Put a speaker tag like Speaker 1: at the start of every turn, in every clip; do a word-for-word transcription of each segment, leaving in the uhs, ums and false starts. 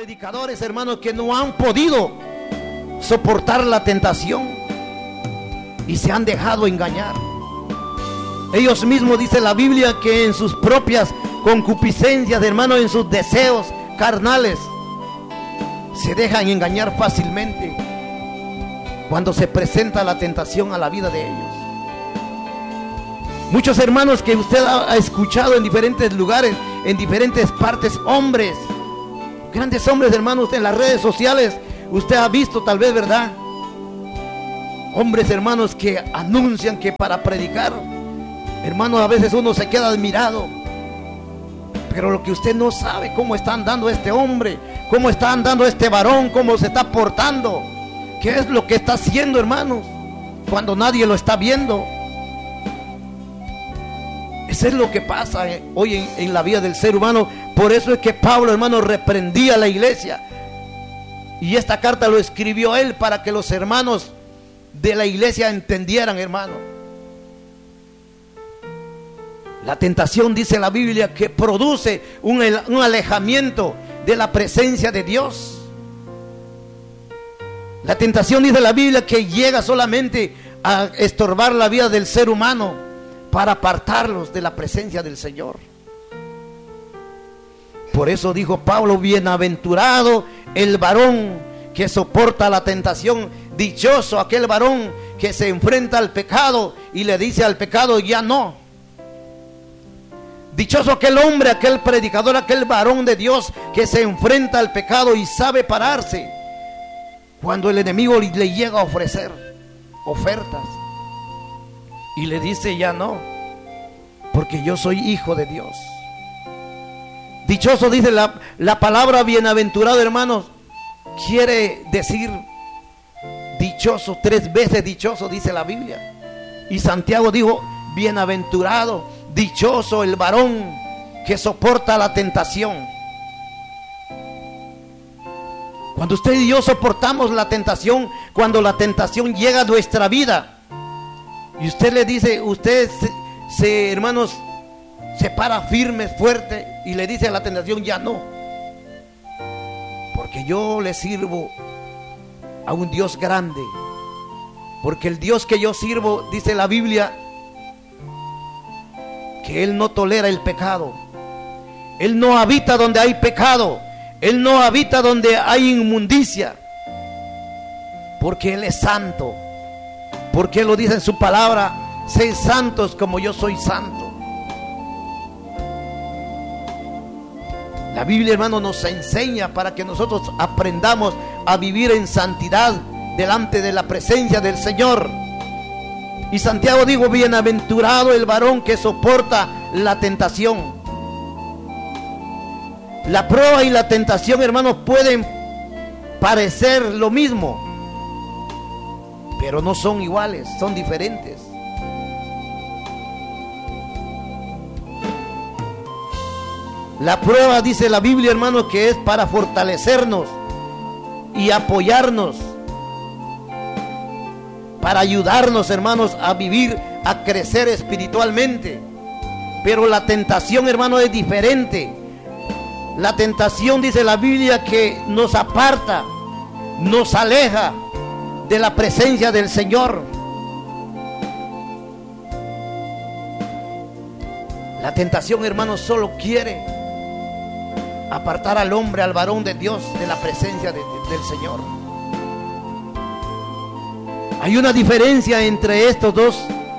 Speaker 1: predicadores, hermanos, que no han podido soportar la tentación y se han dejado engañar. Ellos mismos, dice la Biblia, que en sus propias concupiscencias, hermanos, en sus deseos carnales, se dejan engañar fácilmente cuando se presenta la tentación a la vida de ellos. Muchos hermanos que usted ha escuchado en diferentes lugares, en diferentes partes, hombres, grandes hombres, hermanos, en las redes sociales, usted ha visto tal vez, ¿verdad? Hombres, hermanos, que anuncian que para predicar, hermanos, a veces uno se queda admirado. Pero lo que usted no sabe, cómo está andando este hombre, cómo está andando este varón, cómo se está portando, qué es lo que está haciendo, hermanos, cuando nadie lo está viendo. Eso es lo que pasa hoy en, en la vida del ser humano. Por eso es que Pablo, hermano, reprendía a la iglesia. Y esta carta lo escribió él para que los hermanos de la iglesia entendieran, hermano. La tentación, dice la Biblia, que produce un, un alejamiento de la presencia de Dios. La tentación, dice la Biblia, que llega solamente a estorbar la vida del ser humano para apartarlos de la presencia del Señor. Por eso dijo Pablo: bienaventurado el varón que soporta la tentación, dichoso aquel varón que se enfrenta al pecado y le dice al pecado: ya no. Dichoso aquel hombre, aquel predicador, aquel varón de Dios que se enfrenta al pecado y sabe pararse cuando el enemigo le llega a ofrecer ofertas y le dice: ya no, porque yo soy hijo de Dios. Dichoso, dice la, la palabra bienaventurado, hermanos, quiere decir dichoso, tres veces dichoso, dice la Biblia. Y Santiago dijo: bienaventurado, dichoso el varón que soporta la tentación. Cuando usted y yo soportamos la tentación, cuando la tentación llega a nuestra vida y usted le dice, usted se, se, hermanos, se para firme, fuerte y le dice a la tentación: ya no, porque yo le sirvo a un Dios grande, porque el Dios que yo sirvo, dice la Biblia, que Él no tolera el pecado. Él no habita donde hay pecado. Él no habita donde hay inmundicia, porque Él es santo. Porque Él lo dice en su palabra: sed santos como yo soy santo. La Biblia, hermano, nos enseña para que nosotros aprendamos a vivir en santidad delante de la presencia del Señor. Y Santiago dijo: bienaventurado el varón que soporta la tentación. La prueba y la tentación, hermanos, pueden parecer lo mismo, pero no son iguales, son diferentes. La prueba, dice la Biblia, hermanos, que es para fortalecernos y apoyarnos, para ayudarnos, hermanos, a vivir, a crecer espiritualmente. Pero la tentación, hermano, es diferente. La tentación, dice la Biblia, que nos aparta, nos aleja de la presencia del Señor. La tentación, hermano, solo quiere apartar al hombre, al varón de Dios, de la presencia de, de, del Señor. Hay una diferencia entre estos dos,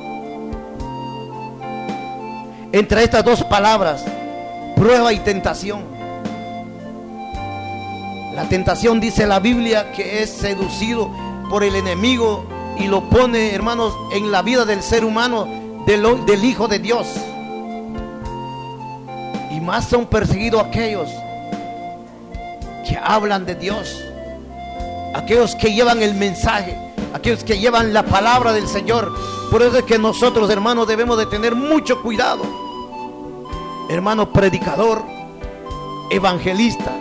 Speaker 1: entre estas dos palabras, prueba y tentación. La tentación, dice la Biblia, que es seducido por el enemigo y lo pone, hermanos, en la vida del ser humano, del, del Hijo de Dios. Y más son perseguidos aquellos que hablan de Dios, aquellos que llevan el mensaje, aquellos que llevan la palabra del Señor. Por eso es que nosotros, hermanos, debemos de tener mucho cuidado. Hermano predicador, evangelista,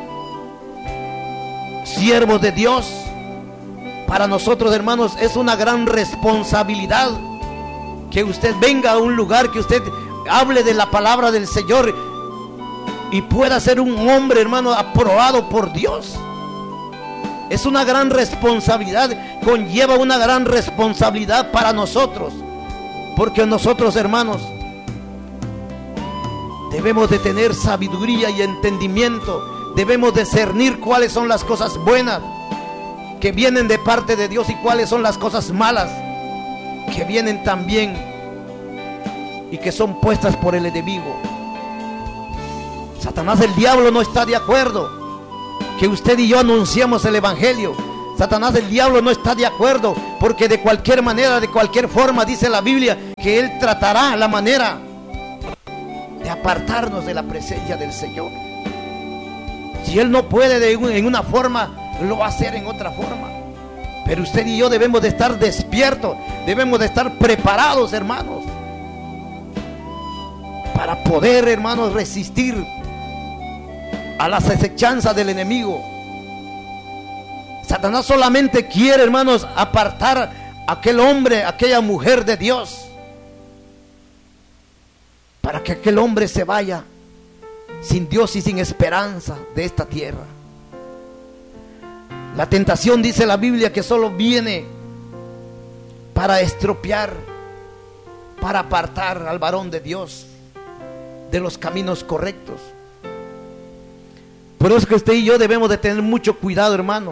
Speaker 1: siervos de Dios, para nosotros, hermanos, es una gran responsabilidad que usted venga a un lugar, que usted hable de la palabra del Señor y pueda ser un hombre, hermano, aprobado por Dios. Es una gran responsabilidad, conlleva una gran responsabilidad para nosotros, porque nosotros, hermanos, debemos de tener sabiduría y entendimiento. Debemos discernir cuáles son las cosas buenas que vienen de parte de Dios y cuáles son las cosas malas que vienen también y que son puestas por el enemigo. Satanás, el diablo, no está de acuerdo que usted y yo anunciamos el evangelio. Satanás, el diablo, no está de acuerdo, porque de cualquier manera, de cualquier forma, dice la Biblia, que él tratará la manera de apartarnos de la presencia del Señor. Si él no puede de un, en una forma, lo va a hacer en otra forma. Pero usted y yo debemos de estar despiertos, debemos de estar preparados, hermanos, para poder, hermanos, resistir a las acechanzas del enemigo. Satanás solamente quiere, hermanos, apartar a aquel hombre, a aquella mujer de Dios, para que aquel hombre se vaya sin Dios y sin esperanza de esta tierra. La tentación, dice la Biblia, que solo viene para estropear, para apartar al varón de Dios de los caminos correctos. Por eso es que usted y yo debemos de tener mucho cuidado, hermano,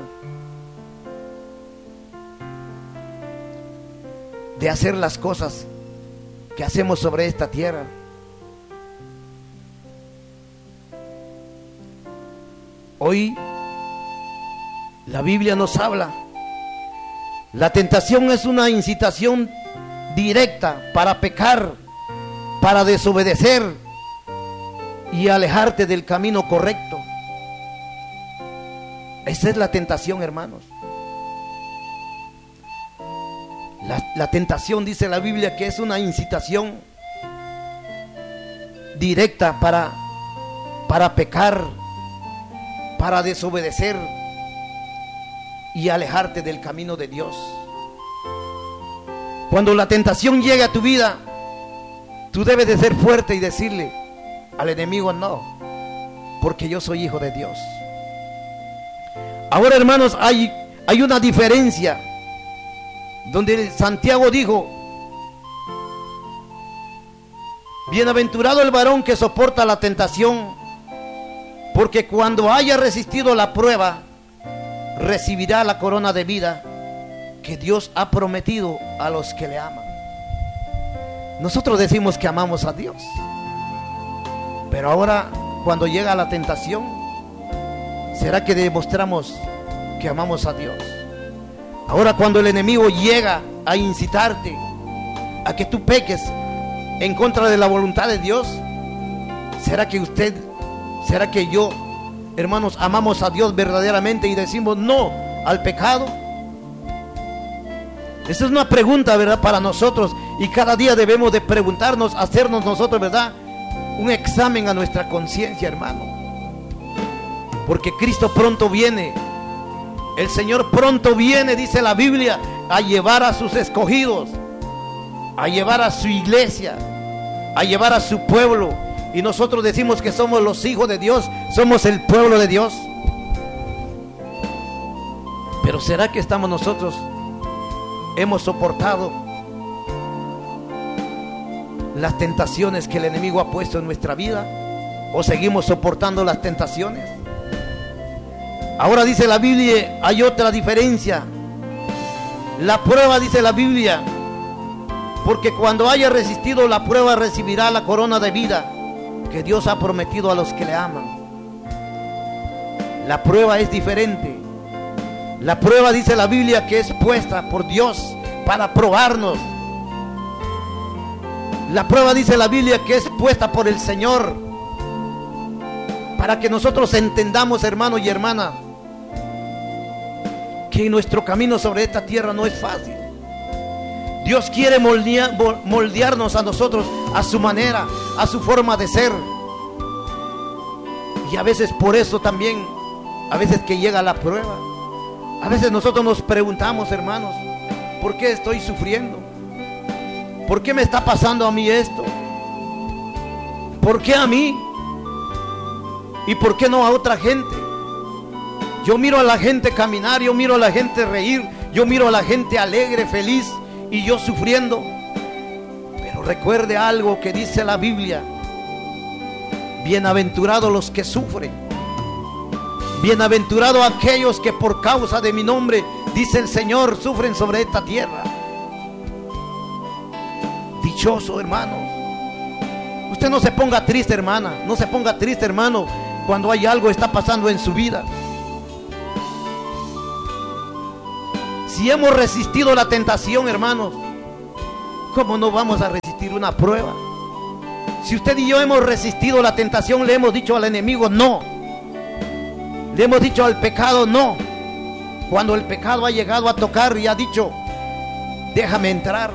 Speaker 1: de hacer las cosas que hacemos sobre esta tierra. Hoy la Biblia nos habla. La tentación es una incitación directa para pecar, para desobedecer y alejarte del camino correcto. Esa es la tentación, hermanos. La, la tentación, dice la Biblia, que es una incitación directa para, para pecar, para desobedecer y alejarte del camino de Dios. Cuando la tentación llega a tu vida, tú debes de ser fuerte y decirle al enemigo: no, porque yo soy hijo de Dios. Ahora, hermanos, hay, hay una diferencia donde Santiago dijo: bienaventurado el varón que soporta la tentación, porque cuando haya resistido la prueba, recibirá la corona de vida que Dios ha prometido a los que le aman. Nosotros decimos que amamos a Dios, pero ahora, cuando llega la tentación, ¿será que demostramos que amamos a Dios? Ahora, cuando el enemigo llega a incitarte a que tú peques en contra de la voluntad de Dios, ¿será que usted, será que yo, hermanos, amamos a Dios verdaderamente y decimos no al pecado? Esa es una pregunta, ¿verdad?, para nosotros, y cada día debemos de preguntarnos, hacernos nosotros, ¿verdad?, un examen a nuestra conciencia, hermano. Porque Cristo pronto viene. El Señor pronto viene, dice la Biblia, a llevar a sus escogidos, a llevar a su iglesia, a llevar a su pueblo. Y nosotros decimos que somos los hijos de Dios, somos el pueblo de Dios. Pero ¿será que estamos nosotros, hemos soportado las tentaciones que el enemigo ha puesto en nuestra vida? ¿O seguimos soportando las tentaciones? Ahora, dice la Biblia, hay otra diferencia. La prueba, dice la Biblia, porque cuando haya resistido la prueba, recibirá la corona de vida que Dios ha prometido a los que le aman. La prueba es diferente. La prueba, dice la Biblia, que es puesta por Dios para probarnos. La prueba, dice la Biblia, que es puesta por el Señor para que nosotros entendamos, hermano y hermana, que nuestro camino sobre esta tierra no es fácil. Dios quiere moldear, moldearnos a nosotros a su manera, a su forma de ser. Y a veces por eso también, a veces que llega la prueba, a veces nosotros nos preguntamos, hermanos, ¿por qué estoy sufriendo? ¿Por qué me está pasando a mí esto? ¿Por qué a mí? ¿Y por qué no a otra gente? Yo miro a la gente caminar, yo miro a la gente reír, yo miro a la gente alegre, feliz, y yo sufriendo. Pero recuerde algo que dice la Biblia: bienaventurados los que sufren, bienaventurados aquellos que por causa de mi nombre, dice el Señor, sufren sobre esta tierra. Dichoso, hermano. Usted no se ponga triste, hermana, no se ponga triste, hermano, cuando hay algo que está pasando en su vida. Si hemos resistido la tentación, hermanos, ¿cómo no vamos a resistir una prueba? Si usted y yo hemos resistido la tentación, le hemos dicho al enemigo no, le hemos dicho al pecado no. Cuando el pecado ha llegado a tocar y ha dicho: déjame entrar,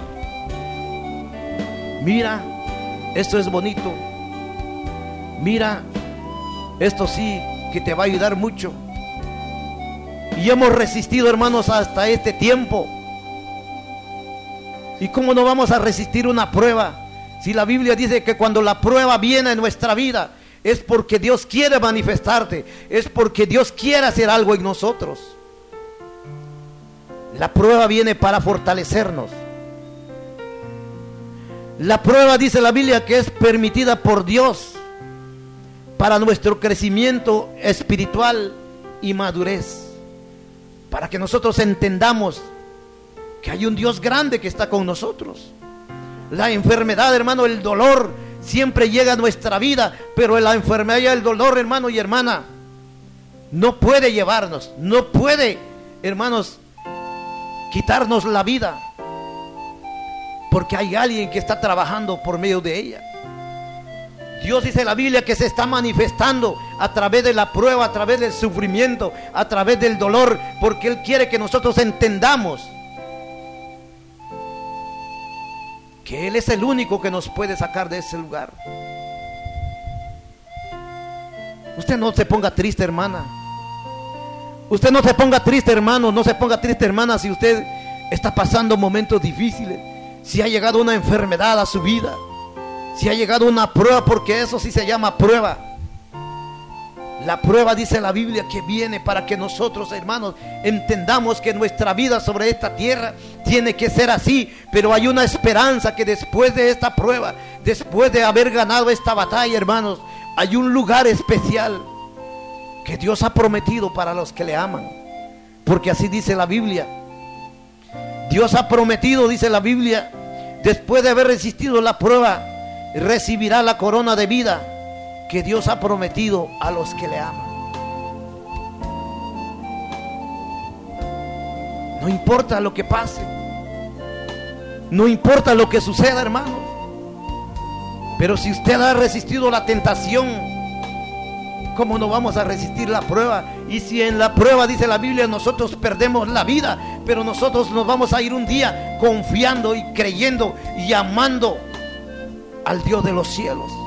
Speaker 1: mira, esto es bonito, mira, esto sí que te va a ayudar mucho. Y hemos resistido, hermanos, hasta este tiempo. ¿Y cómo no vamos a resistir una prueba? Si la Biblia dice que cuando la prueba viene en nuestra vida, es porque Dios quiere manifestarte, es porque Dios quiere hacer algo en nosotros. La prueba viene para fortalecernos. La prueba, dice la Biblia, que es permitida por Dios para nuestro crecimiento espiritual y madurez, para que nosotros entendamos que hay un Dios grande que está con nosotros. La enfermedad, hermano, el dolor siempre llega a nuestra vida, pero la enfermedad y el dolor, hermano y hermana, no puede llevarnos, no puede, hermanos, quitarnos la vida, porque hay alguien que está trabajando por medio de ella. Dios, dice la Biblia, que se está manifestando a través de la prueba, a través del sufrimiento, a través del dolor, porque Él quiere que nosotros entendamos que Él es el único que nos puede sacar de ese lugar. Usted no se ponga triste, hermana. Usted no se ponga triste, hermano. No se ponga triste, hermana, si usted está pasando momentos difíciles, si ha llegado una enfermedad a su vida, si ha llegado una prueba, porque eso sí se llama prueba. La prueba, dice la Biblia, que viene para que nosotros, hermanos, entendamos que nuestra vida sobre esta tierra tiene que ser así. Pero hay una esperanza, que después de esta prueba, después de haber ganado esta batalla, hermanos, hay un lugar especial que Dios ha prometido para los que le aman. Porque así dice la Biblia. Dios ha prometido, dice la Biblia, después de haber resistido la prueba, recibirá la corona de vida que Dios ha prometido a los que le aman. No importa lo que pase, no importa lo que suceda, hermano, pero si usted ha resistido la tentación, ¿cómo no vamos a resistir la prueba? Y si en la prueba, dice la Biblia, nosotros perdemos la vida, pero nosotros nos vamos a ir un día confiando y creyendo y amando al Dios de los cielos.